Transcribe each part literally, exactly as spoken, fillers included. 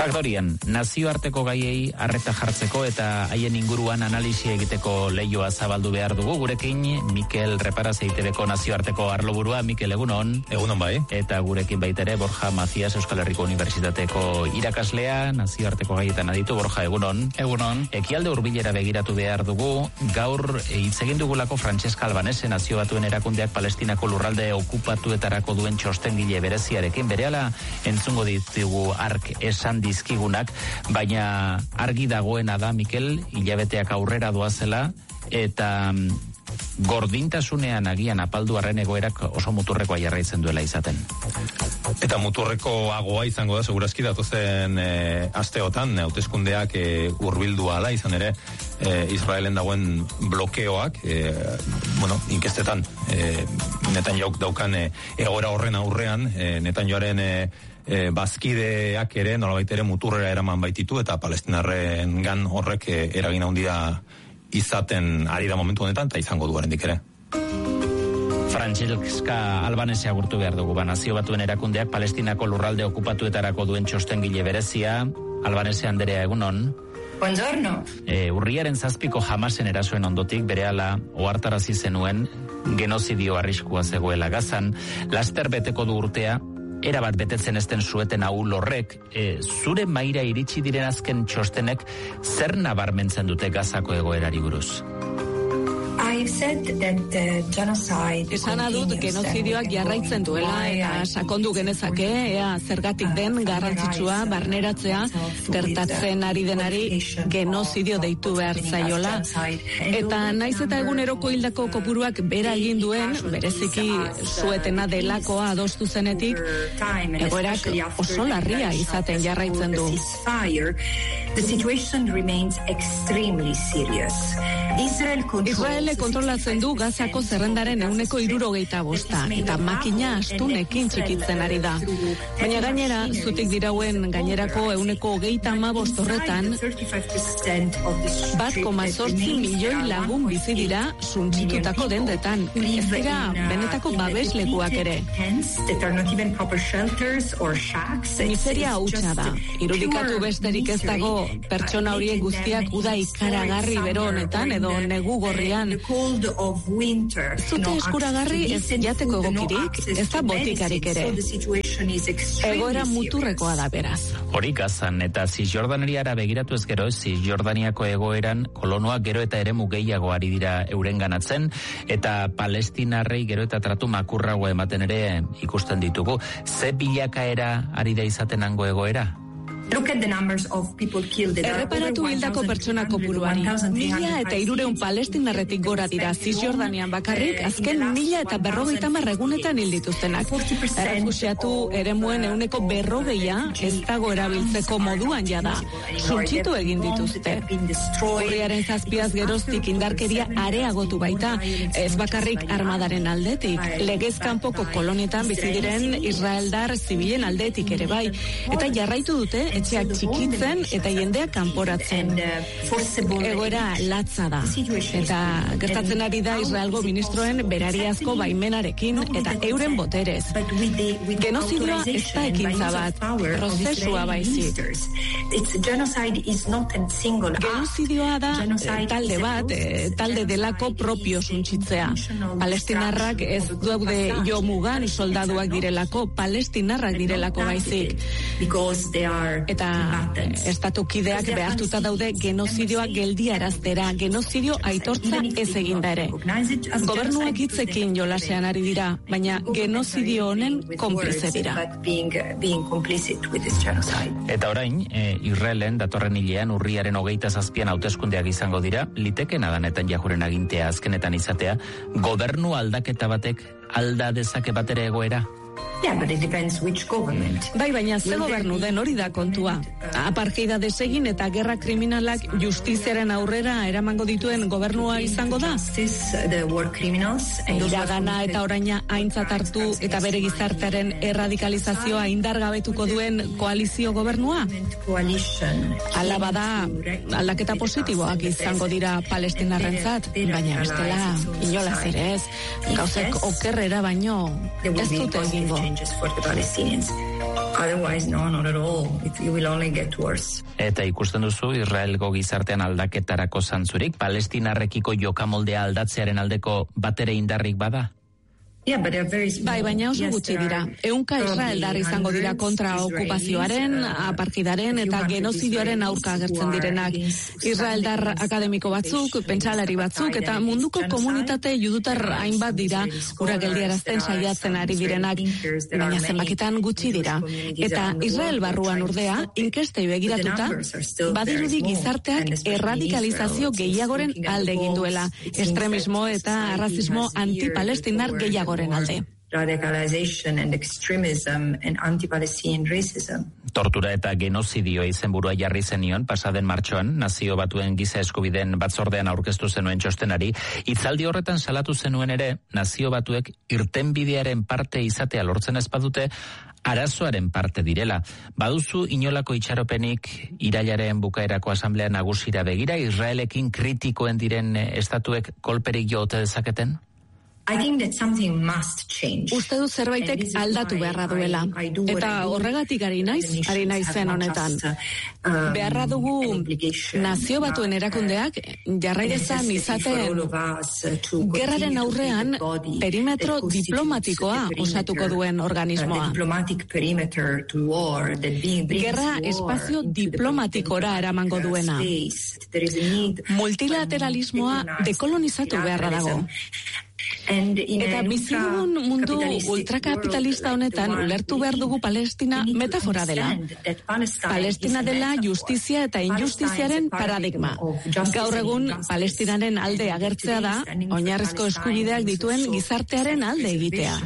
Faktorian, nazioarteko gaiei arreta jartzeko eta haien inguruan analisi egiteko leioa zabaldu behar dugu. Gurekin Mikel Reparaz E I Te Beko nazioarteko arloburua. Mikel, egunon. Egunon bai. Eta gurekin baitere Borja Macias, Euskal Herriko Unibertsitateko irakaslea, nazioarteko gaietan aditu. Borja, egunon. Egunon. Ekialde hurbilera begiratu behar dugu. Gaur hitz egin dugulako Francesca Albanese, Nazio Batuen Erakundeak Palestinako lurralde okupatuetarako duen txostengile bereziarekin. Berehala entzungo ditugu ark esan dizkigunak, baina argi dagoena da, Mikel, hilabeteak aurrera doazela, eta gordintasunean agian apaldu arren egoerak oso muturrekoa jarraitzen duela izaten. Eta muturrekoagoa izango da, segurazki datozen e, asteotan, hauteskundeak e, hurbildu ala izan ere, e, Israelen dagoen blokeoak, e, bueno, inkestetan, e, Netanyahu daukan e, egoera horren aurrean, e, Netanyahuaren e, e, bazkideak ere, nolabait ere muturrera eraman baititu, eta palestinarren gan horrek e, eragin handia izaten ari da momentu honetan, eta izango du oraindik ere. Francesca Albanese agurtu behar dugu, ba, Nazio Batuen Erakundeak Palestinako lurralde okupatuetarako duen txostengile berezia. Albanese Anderea, egunon. Buongiorno. E, urriaren zazpiko Hamasen erasoen ondotik berehala ohartarazi zenuen genozidio arriskua zegoela Gazan. Laster beteko du urtea, erabat betetzen ezten sueten ahul horrek, e, zure maira iritsi diren azken txostenek zer nabarmentzen dute Gazako egoerari buruz? Esana dut genozidioak jarraitzen duela eta sakondu genezake, ea zergatik den garrantzitsua barneratzea gertatzen ari denari genozidio deitu behar zaiola. Eta naiz eta eguneroko hildako kopuruak bera egin duen, bereziki suetena delakoa adostu zenetik, egoerak oso larria izaten jarraitzen du. The situation remains extremely serious. Israelek kontrolatzen du Gazako zerrendaren euneko hirurogeita bosta, eta makina astunekin txikitzen ari da. Baina gainera, zutik dirauen gainerako euneko hogeita hamabost horretan, bat koma zortzi milioi lagun bizi dira suntsitutako dendetan. Ez dira benetako babeslekuak ere. Miseria hutsa da. Irudikatu besterik ez dago pertsona horiek guztiak uda ikaragarri bero honetan edo negu gorrian. Zute eskuragarri ez jateko egokirik, ez da botikarik ere. Egoera muturrekoa da beraz. Hori Gazan eta Zisjordaneriara begiratu ez gero, Zisjordaniako egoeran kolonoak gero eta eremu gehiago ari dira euren ganatzen, eta palestinarrei gero eta tratu makurrago ematen ere ikusten ditugu. Ze bilakaera ari da izaten hango egoera? Erreparatu hildako pertsona kopuruari. Mila eta hirureun palestinarretik gora dira Zisjordanian bakarrik, azken mila eta berrogeita hamar egunetan hildituztenak. Errefuxiatu eremuen euneko berrogeia ez dago erabiltzeko moduan jada. Suntsitu egin dituzte. Urriaren zazpiaz geroztik indarkeria areagotu baita, ez bakarrik armadaren aldetik, legez kanpoko kolonietan bizi diren israeldar zibilen aldetik ere bai, eta jarraitu dute etxeak txikitzen eta jendeak kanporatzen. Egoera latza da. Eta gertatzen ari da Israelgo ministroen berariazko baimenarekin eta euren boterez. Genozidioa ez da ekintza bat, prozesua baizik. Genozidioa da talde bat, talde delako propio suntsitzea. Palestinarrak ez daude jo mugan soldaduak direlako, palestinarrak direlako baizik. Eta estatukideak behartuta daude genozidioa geldiaraztera, genozidio aitortza ez eginda ere. Gobernuak hitzekin jolasean ari dira, baina genozidio honen konplize dira. Eta orain, e, Israelen datorren hilean urriaren hogeita zazpian hauteskundeak izango dira, litekena da Netanyahuren agintea azkenetan izatea, gobernu aldaketa batek alda dezake batera egoera? Yeah, but it depends which government. Bai, baina ze gobernu den hori da kontua. Apartheida desegin eta gerra kriminalak justiziaren aurrera eramango dituen gobernua izango da. Iragana eta oraina aintzat hartu eta bere gizartearen erradikalizazioa indargabetuko duen koalizio gobernua. Hala bada, aldaketa positiboak izango dira palestinarrentzat, baina bestela inolaz ere ez. Gauzek okerrera baino ez dute egingo. For the Palestinians. Otherwise, no, not at all. It, it will only get worse. Eta ikusten duzu Israelgo gizartean aldaketarako zantzurik, palestinarrekiko jokamoldea aldatzearen aldeko batere indarrik bada? Yeah, but they're very small. Bai, baina oso gutxi dira. Ehunka israeldar izango dira kontra okupazioaren, aparkidaren eta genozidioaren aurka agertzen direnak. Israeldar akademiko batzuk, pentsalari batzuk eta munduko komunitate judutar hainbat dira ura geldiarazten saiatzen ari direnak. Baina zenbakitan gutxi dira. Eta Israel barruan urdea, inkestei begiratuta, badirudi gizarteak erradikalizazio gehiagoren alde egin duela. Estremismo eta arrazismo antipalestinar gehiago alde. Radicalization and extremism and anti-Palestinian racism. Tortura eta genozidioa izenburua jarri zenion pasaden martxoan Nazio Batuen Giza Eskubideen batzordean aurkeztu zenuen txostenari. Hitzaldi horretan salatu zenuen ere Nazio Batuek irtenbidearen parte izatea lortzen ez badute arazoaren parte direla. Baduzu inolako itxaropenik irailaren bukaerako asamblea nagusira begira Israelekin kritikoen diren estatuek kolperik jo ote dezaketen? I think that something must change. Uste du zerbaitek aldatu beharra duela. Eta horregatik ari naiz, ari naizen honetan. Beharra dugu Nazio Batuen erakundeak jarraidezan izaten gerraren aurrean perimetro diplomatikoa osatuko duen organismoa. Gerra espazio diplomatikora eramango duena. Multilateralismoa dekolonizatu beharra dago. Eta bizidugun mundu ultrakapitalista honetan ulertu behar dugu Palestina metafora dela. Palestina dela justizia eta injustiziaren paradigma. Gaur egun Palestinaren alde agertzea da, oinarrizko eskubideak dituen gizartearen alde egitea.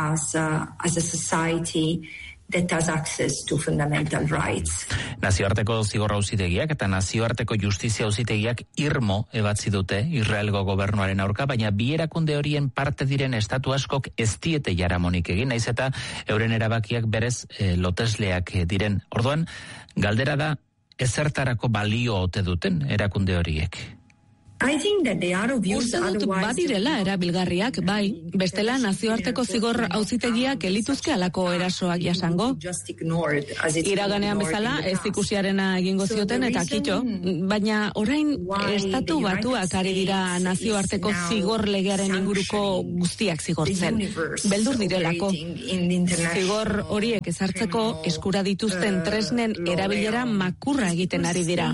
That has access to fundamental rights. Nazioarteko zigor auzitegiak eta nazioarteko justizia auzitegiak irmo ebatzi dute Israelgo gobernuaren aurka, baina bi erakunde horien parte diren estatu askok ez diete jaramonik egin, naiz eta euren erabakiak berez e, lotesleak diren. Orduan, galdera da ezertarako balio ote duten erakunde horiek. I think that they are of use. Uste dut badirela erabilgarriak, bai. Bestela nazioarteko zigor auzitegiak elituzke alako erasoak jasango. Iraganean bezala ez ikusiarena egingo zioten eta kitxo. Baina orain estatu batuak ari dira nazioarteko zigor legearen inguruko guztiak zigortzen. Beldur direlako. Zigor horiek ezartzeko eskura dituzten tresnen erabilera makurra egiten ari dira.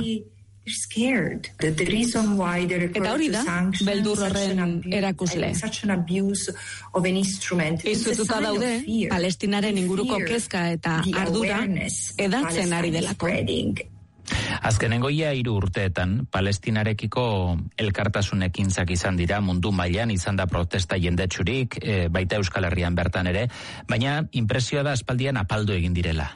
Eta hori da, beldur horren erakusle. Izututa daude, Palestinaren inguruko kezka eta ardura edatzen ari delako. Azkenengo ia hiru urteetan, Palestinarekiko elkartasun ekintzak izan dira, mundu mailan izan da protesta jendetsurik, e, baita Euskal Herrian bertan ere, baina impresioa da aspaldian apaldu egin direla.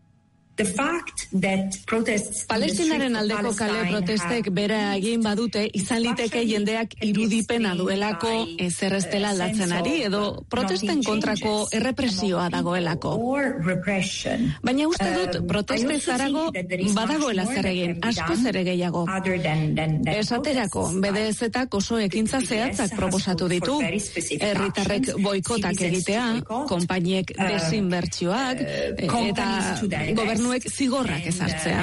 Palestinaren aldeko kale protestek bera egin badute izan liteke jendeak irudipena duelako ezer ez dela aldatzen ari edo protesten kontrako errepresioa dagoelako. Baina uste dut proteste zarago badagoela zer egin, asko zer gehiago. Esaterako, B D Z-ak oso ekintza zehatzak proposatu ditu, herritarrek boikotak egitea, konpainiek desinbertsioak eta gobernu zigorrak ezartzea.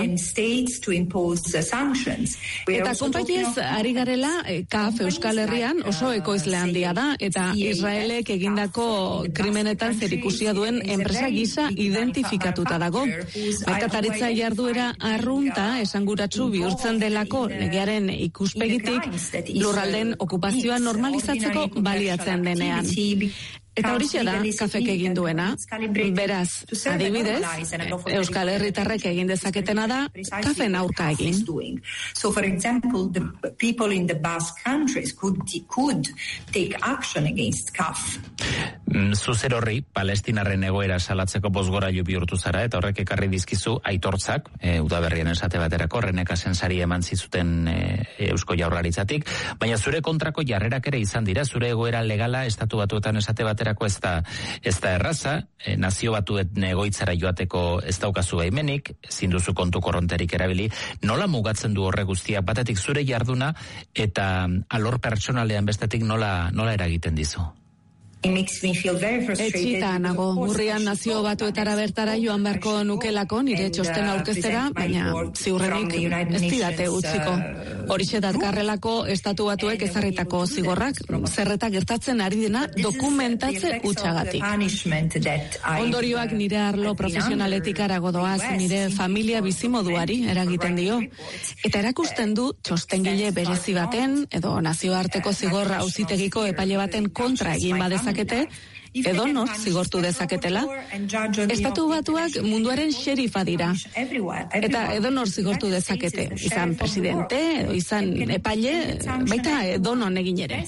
Eta konpainiez ari garela K F Euskal Herrian oso ekoizle handia da eta Israelek egindako krimenetan zerikusia duen enpresa gisa identifikatuta dago. Merkataritza jarduera arrunta esanguratsu bihurtzen delako legearen ikuspegitik lurralden okupazioa normalizatzeko baliatzen denean. Eta hori da kafek egin duena. Beraz, adibidez, Euskal Herritarrek egin dezaketena da kafen aurka egin. So, for example, the people in the Basque countries could, could take action against K F. Zuzer horri, Palestinarren egoera salatzeko bozgorailu bihurtu zara, eta horrek ekarri dizkizu aitortzak, e, udaberrien esate baterako, Renekasen sari eman zizuten e, Eusko Jaurlaritzatik, baina zure kontrako jarrerak ere izan dira, zure egoera legala estatu batuetan esate baterako ez da, ez da erraza, e, nazio batuet egoitzara joateko ez daukazu baimenik, ezin duzu kontu korronterik erabili, nola mugatzen du horre guztiak, batetik zure jarduna, eta alor pertsonalean bestetik nola, nola eragiten dizu? Etxita nago, urrian Nazio Batuetara bertara joan beharko nukelako nire txostena aurkeztera, baina ziurrenik ez didate utziko. Horixe datkarrelako Estatu Batuek ezarritako zigorrak, zerreta gertatzen ari dena dokumentatze hutsagatik. Ondorioak nire arlo profesionaletik harago doaz, nire familia bizimoduari eragiten dio. Eta erakusten du txostengile berezi baten, edo nazioarteko zigorra auzitegiko epaile baten kontra egin badezakete, edo nor zigortu dezaketela. Estatu Batuak munduaren xerifa dira. Eta edo nor zigortu dezakete. Izan presidente, edo izan epaile, baita edo non egin ere.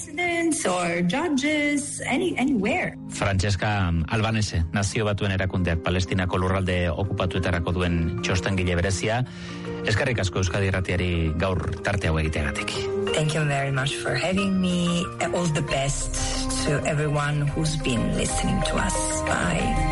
Francesca Albanese, Nazio Batuen erakundeak Palestinako lurralde okupatuetarako duen txostengile berezia. Eskerrik asko Euskadi Irratiari gaur tarte hau egiteagatik. Thank you very much for having me. All the best to everyone who's been listening to us. Bye.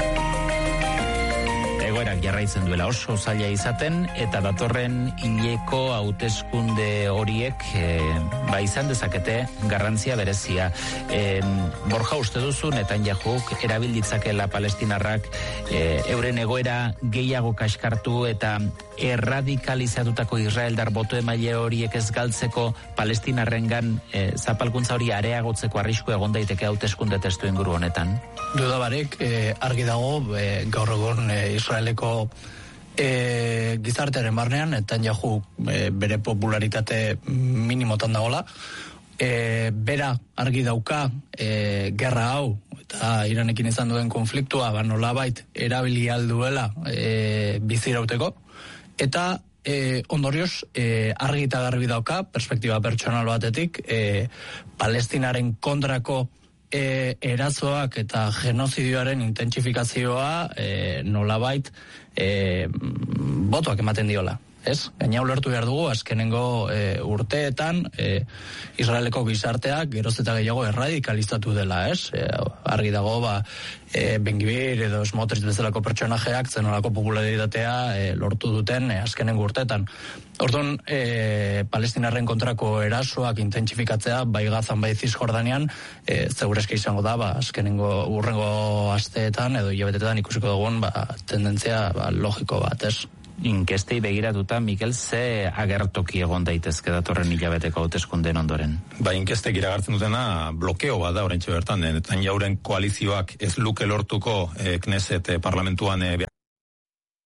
Egoerak jarraitzen duela oso zaila izaten, eta datorren hileko hauteskunde horiek e, ba izan dezakete garrantzia berezia. E, Borja, uste duzu Netanyahuk erabilditzakela palestinarrak e, euren egoera gehiago kaskartu eta erradikalizatutako israeldar boto emaile horiek ez galtzeko palestinarrengan e, zapalkuntza hori areagotzeko arrisku egon daiteke hauteskunde testu inguru honetan? Duda barik, eh, argi dago eh, gaur egun eh, Israeleko eh, gizartearen barnean, Netanyahu eh, bere popularitate minimotan dagoela, eh, bera argi dauka eh, gerra hau eta Iranekin izan duen konfliktua ba nolabait erabili alduela eh, bizirauteko, eta eh, ondorioz eh, argi eta garbi dauka perspektiba pertsonal batetik eh, Palestinaren kontrako E, erazoak eta genozidioaren intentsifikazioa e, nolabait e, botoak ematen diola. Ez? Gaina ulertu behar dugu, azkenengo e, urteetan e, Israeleko gizarteak geroz eta gehiago erradikalizatu dela, ez? E, argi dago, ba, e, Ben-Gvir edo Smotrich bezalako pertsonajeak zenolako popularitatea e, lortu duten e, azkenengo urteetan. Orduan, e, Palestinarren kontrako erasoak intentsifikatzea, bai Gazan, bai Zisjordanean, e, zeureske izango da, ba, azkenengo urrengo asteetan edo hilabetetan ikusiko dugun, ba, tendentzia ba, logiko bat, ez? Inkestei begiratuta, Mikel, ze agertoki egon daitezke datorren hilabeteko hauteskundeen ondoren? Ba, inkestek iragartzen dutena blokeo bat da oraintxe bertan, Netanyahuren koalizioak ez luke lortuko eh, Knesset eh, parlamentuan eh,